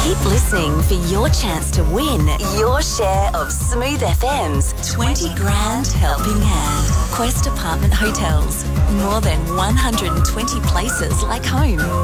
Keep listening for your chance to win your share of Smooth FM's 20 grand helping hand. Quest Apartment Hotels. More than 120 places like home.